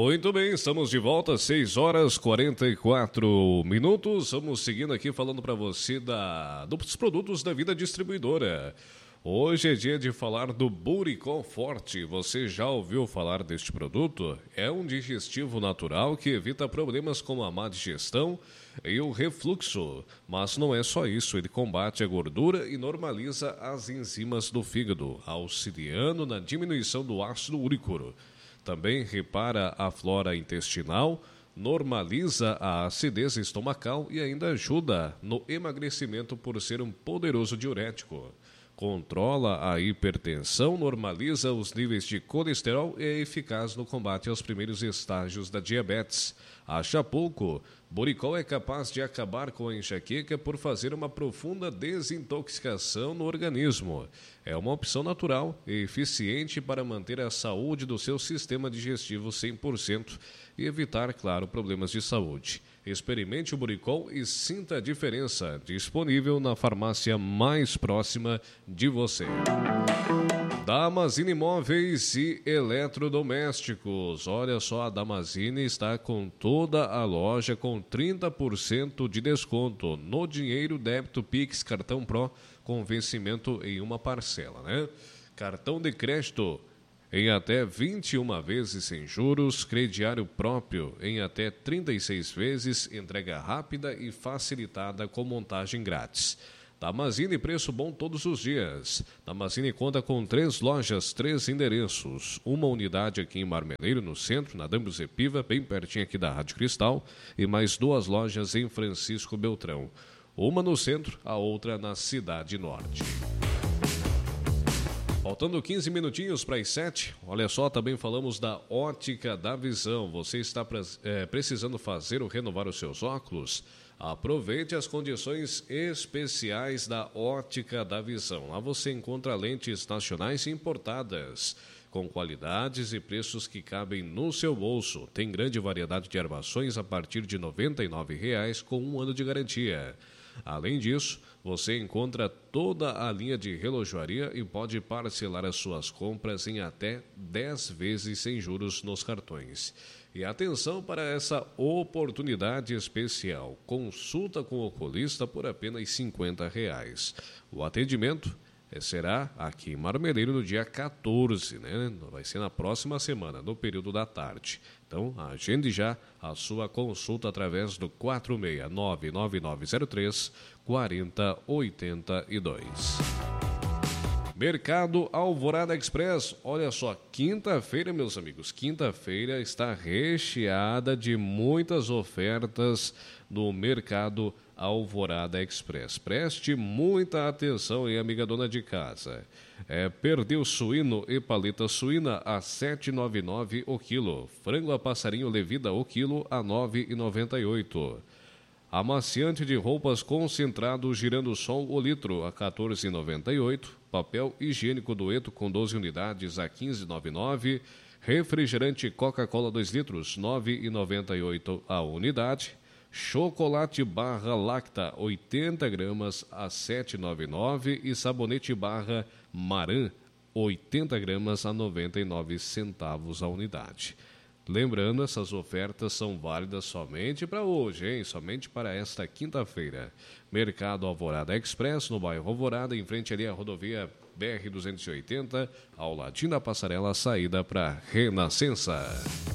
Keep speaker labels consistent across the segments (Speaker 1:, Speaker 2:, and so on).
Speaker 1: Muito bem, estamos de volta, 6 horas 44 minutos. Vamos seguindo aqui falando para você dos produtos da Vida Distribuidora. Hoje é dia de falar do Buricol Forte. Você já ouviu falar deste produto? É um digestivo natural que evita problemas como a má digestão e o refluxo. Mas não é só isso, ele combate a gordura e normaliza as enzimas do fígado, auxiliando na diminuição do ácido úrico. Também repara a flora intestinal, normaliza a acidez estomacal e ainda ajuda no emagrecimento por ser um poderoso diurético. Controla a hipertensão, normaliza os níveis de colesterol e é eficaz no combate aos primeiros estágios da diabetes. Acha pouco? Buricol é capaz de acabar com a enxaqueca por fazer uma profunda desintoxicação no organismo. É uma opção natural e eficiente para manter a saúde do seu sistema digestivo 100% e evitar, claro, problemas de saúde. Experimente o Buricol e sinta a diferença. Disponível na farmácia mais próxima de você. Damazini Móveis e Eletrodomésticos. Olha só, a Damazini está com toda a loja com 30% de desconto no dinheiro, débito, Pix, cartão Pro, com vencimento em uma parcela, né? Cartão de crédito em até 21 vezes sem juros, crediário próprio em até 36 vezes, entrega rápida e facilitada com montagem grátis. Damazini, preço bom todos os dias. Damazini conta com 3 lojas, 3 endereços. Uma unidade aqui em Marmeleiro, no centro, na Dambos Epiva, bem pertinho aqui da Rádio Cristal, e mais 2 lojas em Francisco Beltrão. Uma no centro, a outra na Cidade Norte. Faltando 15 minutinhos para as 7, olha só, também falamos da Ótica da Visão. Você está precisando fazer ou renovar os seus óculos? Aproveite as condições especiais da Ótica da Visão. Lá você encontra lentes nacionais importadas, com qualidades e preços que cabem no seu bolso. Tem grande variedade de armações a partir de R$ 99,00 com 1 ano de garantia. Além disso, você encontra toda a linha de relojoaria e pode parcelar as suas compras em até 10 vezes sem juros nos cartões. E atenção para essa oportunidade especial. Consulta com o oculista por apenas R$ 50,00. O atendimento será aqui em Marmeleiro no dia 14, né? Vai ser na próxima semana, no período da tarde. Então, agende já a sua consulta através do 469-9903-4082. Mercado Alvorada Express. Olha só, quinta-feira, meus amigos, quinta-feira está recheada de muitas ofertas no Mercado Alvorada Express. Preste muita atenção aí, amiga dona de casa. Pernil suíno e paleta suína a R$ 7,99 o quilo. Frango a passarinho levida o quilo a R$ 9,98. Amaciante de roupas concentrado girando sol o litro a R$ 14,98. Papel higiênico Dueto com 12 unidades a R$ 15,99. Refrigerante Coca-Cola 2 litros, R$ 9,98 a unidade. Chocolate barra Lacta, 80 gramas a R$ 7,99 e sabonete barra Maran, 80 gramas a 99 centavos a unidade. Lembrando, essas ofertas são válidas somente para hoje, hein? Somente para esta quinta-feira. Mercado Alvorada Express, no bairro Alvorada, em frente ali à rodovia BR-280, ao ladinho da passarela, saída para Renascença.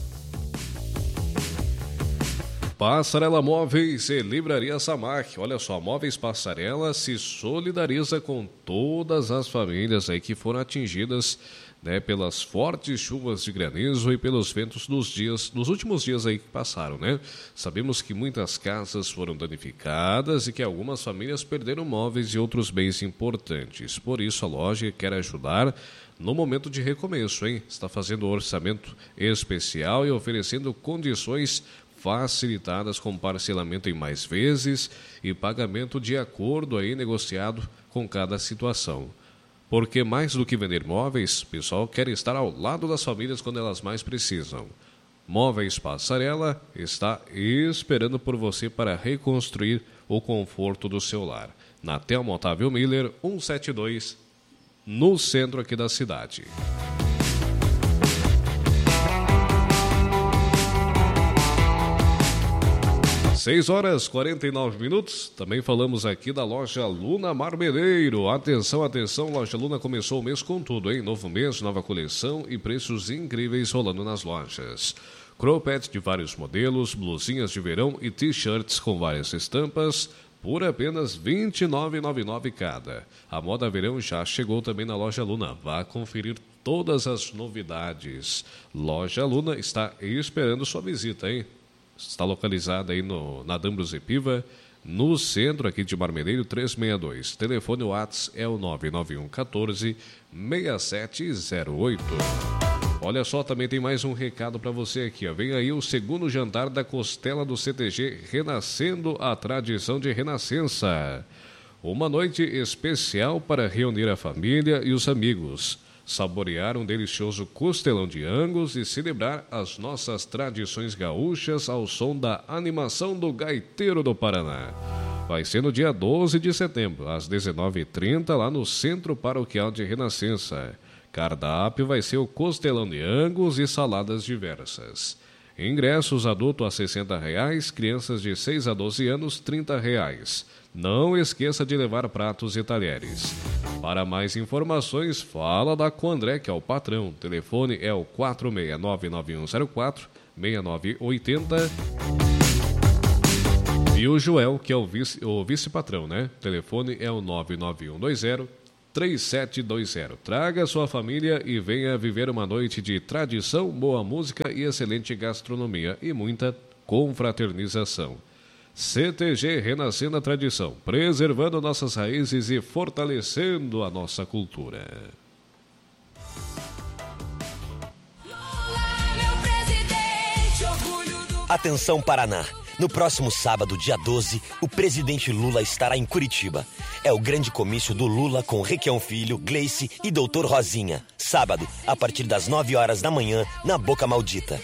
Speaker 1: Passarela Móveis e Livraria Samac. Olha só, Móveis Passarela se solidariza com todas as famílias aí que foram atingidas, né, pelas fortes chuvas de granizo e pelos ventos dos últimos dias aí que passaram, né? Sabemos que muitas casas foram danificadas e que algumas famílias perderam móveis e outros bens importantes. Por isso a loja quer ajudar no momento de recomeço, hein? Está fazendo um orçamento especial e oferecendo condições facilitadas com parcelamento em mais vezes e pagamento de acordo aí negociado com cada situação. Porque mais do que vender móveis, o pessoal quer estar ao lado das famílias quando elas mais precisam. Móveis Passarela está esperando por você para reconstruir o conforto do seu lar. Na Telmo Otávio Miller, 172, no centro aqui da cidade. 6 horas 49 minutos. Também falamos aqui da loja Luna Marmeleiro. Atenção, atenção, loja Luna começou o mês com tudo, hein? Novo mês, nova coleção e preços incríveis rolando nas lojas. Cropped de vários modelos, blusinhas de verão e t-shirts com várias estampas por apenas R$ 29,99 cada. A moda verão já chegou também na loja Luna. Vá conferir todas as novidades. Loja Luna está esperando sua visita, hein? Está localizada aí na Dambros e Piva, no centro aqui de Marmeleiro 362. Telefone WhatsApp é o 991 14 6708. Olha só, também tem mais um recado para você aqui. Ó. Vem aí o segundo jantar da Costela do CTG, renascendo a tradição de renascença. Uma noite especial para reunir a família e os amigos, saborear um delicioso costelão de Angus e celebrar as nossas tradições gaúchas ao som da animação do Gaiteiro do Paraná. Vai ser no dia 12 de setembro, às 19h30, lá no Centro Paroquial de Renascença. Cardápio vai ser o costelão de Angus e saladas diversas. Ingressos adulto a R$ 60,00, crianças de 6 a 12 anos R$ 30,00. Não esqueça de levar pratos e talheres. Para mais informações, fala da com André, que é o patrão. O telefone é o 469-9104-6980. E o Joel, que é o vice-patrão, né? O telefone é o 99120-3720. Traga sua família e venha viver uma noite de tradição, boa música e excelente gastronomia e muita confraternização. CTG, renascendo a tradição, preservando nossas raízes e fortalecendo a nossa cultura.
Speaker 2: Atenção, Paraná! No próximo sábado, dia 12, o presidente Lula estará em Curitiba. É o grande comício do Lula com Requião Filho, Gleice e Doutor Rosinha. Sábado, a partir das 9 horas da manhã, na Boca Maldita.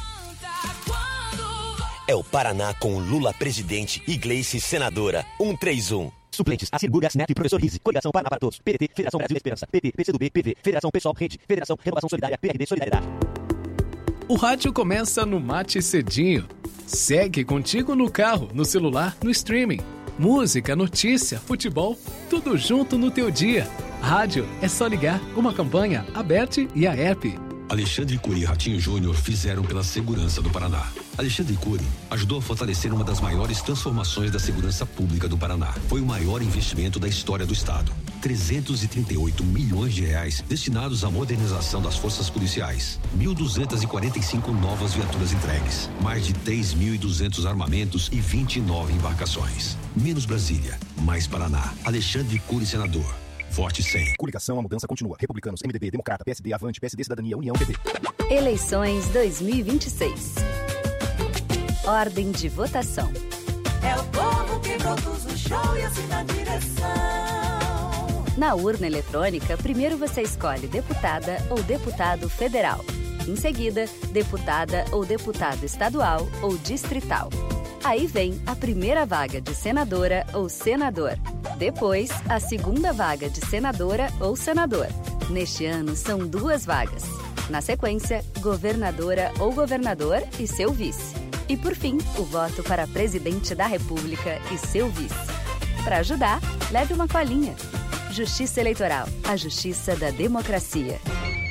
Speaker 2: É o Paraná com Lula presidente e Gleice senadora. 131.
Speaker 3: Suplentes, Acir Gurgas, Neto e Professor Rizzi. Coligação Paraná para Todos. PDT, Federação Brasil Esperança. PT, PCdoB, PV, Federação Pessoal, Rede, Federação Renovação Solidária, PRD Solidariedade.
Speaker 4: O rádio começa no Mate Cedinho. Segue contigo no carro, no celular, no streaming. Música, notícia, futebol, tudo junto no teu dia. Rádio é só ligar. Uma campanha, a BERT e a ERP.
Speaker 5: Alexandre Cury e Ratinho Júnior fizeram pela segurança do Paraná. Alexandre Cury ajudou a fortalecer uma das maiores transformações da segurança pública do Paraná. Foi o maior investimento da história do Estado. 338 milhões de reais destinados à modernização das forças policiais. 1.245 novas viaturas entregues. Mais de 3.200 armamentos e 29 embarcações. Menos Brasília, mais Paraná. Alexandre Cury, senador. Vote 100.
Speaker 3: Coligação, a mudança continua. Republicanos, MDB, Democrata, PSD, Avante, PSD, Cidadania, União, PT.
Speaker 6: Eleições 2026. Ordem de votação.
Speaker 7: É o povo que produz o show e assina a direção.
Speaker 6: Na urna eletrônica, primeiro você escolhe deputada ou deputado federal. Em seguida, deputada ou deputado estadual ou distrital. Aí vem a primeira vaga de senadora ou senador. Depois, a segunda vaga de senadora ou senador. Neste ano, são 2 vagas. Na sequência, governadora ou governador e seu vice. E, por fim, o voto para presidente da República e seu vice. Para ajudar, leve uma colinha. Justiça Eleitoral, a justiça da democracia.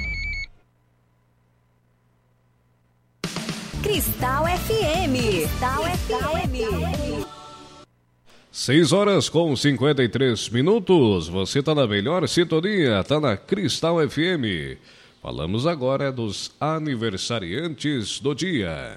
Speaker 7: Cristal FM. Cristal FM.
Speaker 1: 6 horas com 53 minutos. Você está na melhor sintonia, está na Cristal FM. Falamos agora dos aniversariantes do dia.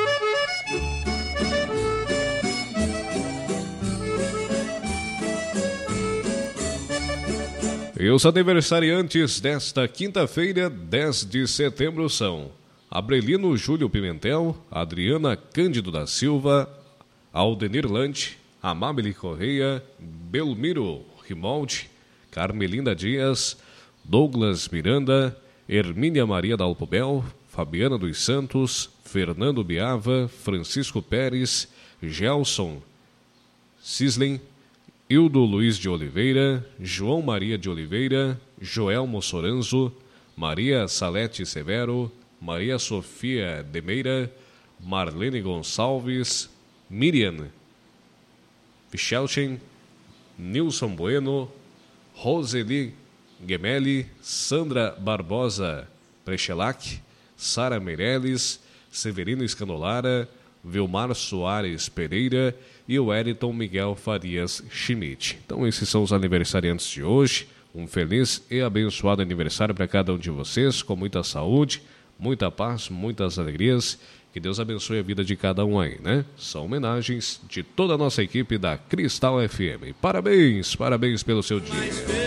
Speaker 1: E os aniversariantes desta quinta-feira, 10 de setembro, são Abrelino Júlio Pimentel, Adriana Cândido da Silva, Aldenir Lante, Amábile Correia, Belmiro Rimaldi, Carmelinda Dias, Douglas Miranda, Hermínia Maria da Alpobel, Fabiana dos Santos, Fernando Biava, Francisco Pérez, Gelson Cislen, Hildo Luiz de Oliveira, João Maria de Oliveira, Joel Mossoranzo, Maria Salete Severo, Maria Sofia Demeira, Marlene Gonçalves, Miriam Vichelchen, Nilson Bueno, Roseli Gemelli, Sandra Barbosa Prechelac, Sara Meirelles, Severino Escanolara, Vilmar Soares Pereira e o Wellington Miguel Farias Schmidt. Então esses são os aniversariantes de hoje. Um feliz e abençoado aniversário para cada um de vocês, com muita saúde, muita paz, muitas alegrias. Que Deus abençoe a vida de cada um aí, né? São homenagens de toda a nossa equipe da Cristal FM. Parabéns, parabéns pelo seu dia.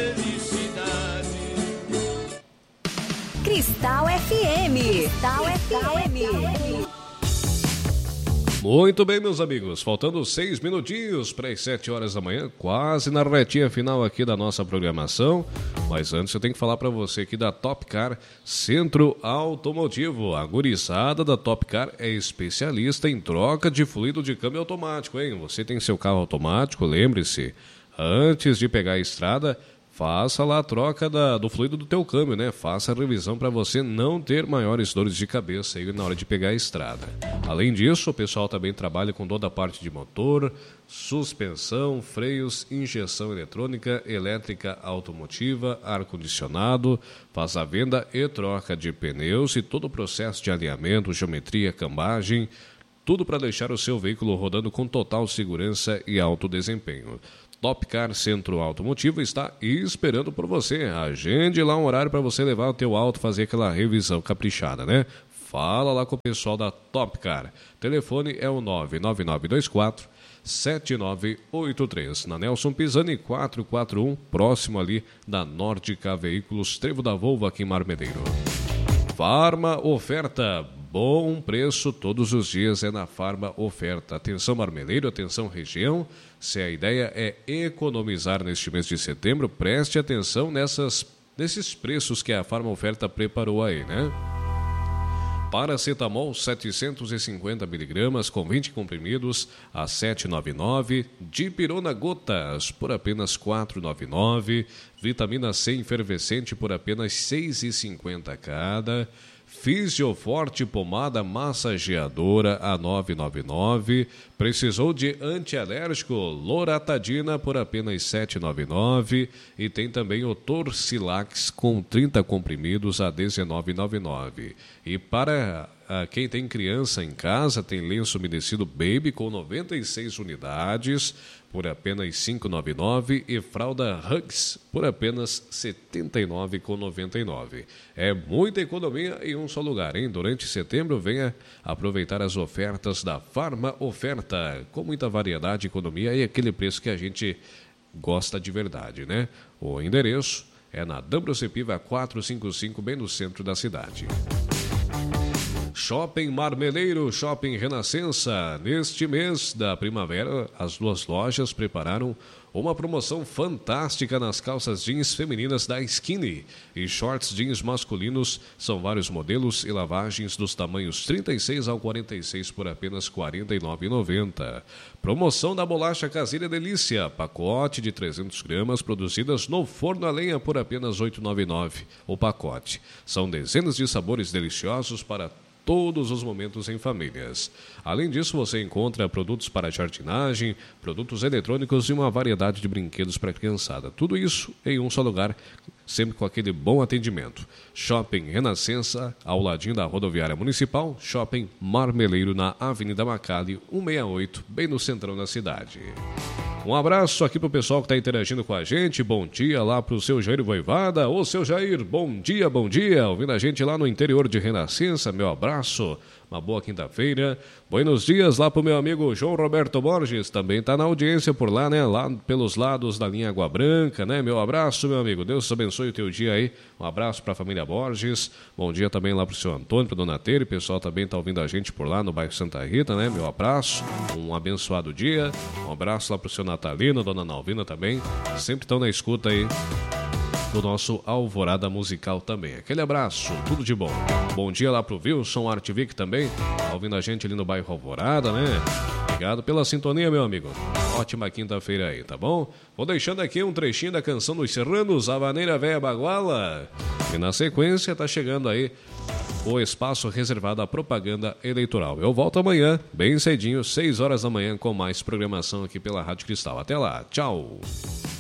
Speaker 6: Cristal FM. Cristal FM.
Speaker 1: Muito bem, meus amigos, faltando 6 minutinhos para as 7 horas da manhã, quase na retinha final aqui da nossa programação. Mas antes eu tenho que falar para você aqui da Top Car Centro Automotivo. A gurizada da Top Car é especialista em troca de fluido de câmbio automático, hein? Você tem seu carro automático, lembre-se, antes de pegar a estrada, faça lá a troca do fluido do teu câmbio, né? Faça a revisão para você não ter maiores dores de cabeça aí na hora de pegar a estrada. Além disso, o pessoal também trabalha com toda a parte de motor, suspensão, freios, injeção eletrônica, elétrica automotiva, ar-condicionado, faz a venda e troca de pneus e todo o processo de alinhamento, geometria, cambagem, tudo para deixar o seu veículo rodando com total segurança e alto desempenho. Top Car Centro Automotivo está esperando por você. Agende lá um horário para você levar o teu auto, fazer aquela revisão caprichada, né? Fala lá com o pessoal da Top Car. Telefone é o 99924 7983. Na Nelson Pisani 441, próximo ali da Nórdica Veículos, Trevo da Volva, aqui em Marmeleiro. Farma Oferta. Bom preço todos os dias é na Farma Oferta. Atenção Marmeleiro, atenção região. Se a ideia é economizar neste mês de setembro, preste atenção nesses preços que a Farma Oferta preparou aí, né? Paracetamol 750mg com 20 comprimidos a R$ 7,99. Dipirona gotas por apenas R$ 4,99. Vitamina C efervescente por apenas R$ 6,50 cada. Fisioforte pomada massageadora a R$ 9,99. Precisou de antialérgico Loratadina por apenas R$ 7,99. E tem também o Torcilax com 30 comprimidos a R$ 19,99. E para quem tem criança em casa, tem lenço umedecido Baby com 96 unidades por apenas R$ 5,99 e fralda Hugs por apenas R$ 79,99. É muita economia em um só lugar, hein? Durante setembro, venha aproveitar as ofertas da Farma Oferta, com muita variedade, economia e aquele preço que a gente gosta de verdade, né? O endereço é na D'Ambrosio Piva 455, bem no centro da cidade. Shopping Marmeleiro, Shopping Renascença. Neste mês da primavera, as duas lojas prepararam uma promoção fantástica nas calças jeans femininas da Skinny e shorts jeans masculinos. São vários modelos e lavagens dos tamanhos 36 ao 46 por apenas R$ 49,90. Promoção da bolacha caseira Delícia, pacote de 300 gramas produzidas no forno a lenha por apenas R$ 8,99 o pacote. São dezenas de sabores deliciosos para todos os momentos em famílias. Além disso, você encontra produtos para jardinagem, produtos eletrônicos e uma variedade de brinquedos para a criançada. Tudo isso em um só lugar, sempre com aquele bom atendimento. Shopping Renascença, ao ladinho da rodoviária municipal. Shopping Marmeleiro, na Avenida Macali, 168, bem no centrão da cidade. Um abraço aqui pro pessoal que está interagindo com a gente. Bom dia lá pro seu Jair Voivada. Ô, seu Jair, bom dia, bom dia. Ouvindo a gente lá no interior de Renascença, meu abraço. Uma boa quinta-feira. Buenos dias lá pro meu amigo João Roberto Borges. Também tá na audiência por lá, né? Lá pelos lados da linha Água Branca, né? Meu abraço, meu amigo. Deus abençoe o teu dia aí. Um abraço pra família Borges. Bom dia também lá pro seu Antônio, pra dona Teira. O pessoal também tá ouvindo a gente por lá no bairro Santa Rita, né? Meu abraço. Um abençoado dia. Um abraço lá pro seu Natalino, dona Nalvina também. Sempre estão na escuta aí do nosso Alvorada Musical também. Aquele abraço, tudo de bom. Bom dia lá pro Wilson Artvic também, tá ouvindo a gente ali no bairro Alvorada, né? Obrigado pela sintonia, meu amigo. ótima quinta-feira aí, tá bom? Vou deixando aqui um trechinho da canção dos Serranos, A Vaneira Véia Baguala. E na sequência tá chegando aí o espaço reservado à propaganda eleitoral. Eu volto amanhã, bem cedinho, 6 horas da manhã, com mais programação aqui pela Rádio Cristal. Até lá, tchau!